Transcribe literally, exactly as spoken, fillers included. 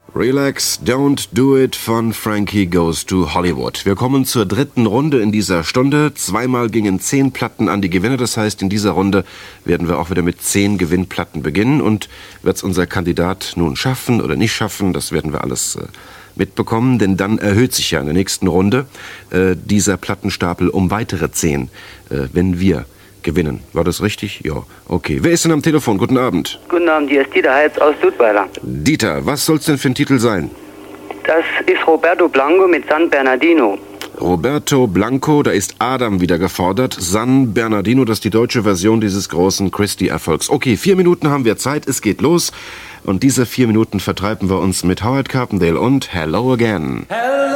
Relax, Don't Do It von Frankie Goes to Hollywood. Wir kommen zur dritten Runde in dieser Stunde. Zweimal gingen zehn Platten an die Gewinner. Das heißt, in dieser Runde werden wir auch wieder mit zehn Gewinnplatten beginnen. Und wird's unser Kandidat nun schaffen oder nicht schaffen, das werden wir alles äh, mitbekommen. Denn dann erhöht sich ja in der nächsten Runde äh, dieser Plattenstapel um weitere zehn, äh, wenn wir gewinnen. War das richtig? Ja. Okay. Wer ist denn am Telefon? Guten Abend. Guten Abend, hier ist Dieter Heitz aus Dudweiler. Dieter, was soll's denn für ein Titel sein? Das ist Roberto Blanco mit San Bernardino. Roberto Blanco, da ist Adam wieder gefordert. San Bernardino, das ist die deutsche Version dieses großen Christie-Erfolgs. Okay, vier Minuten haben wir Zeit, es geht los. Und diese vier Minuten vertreiben wir uns mit Howard Carpendale und Hello Again. Hello.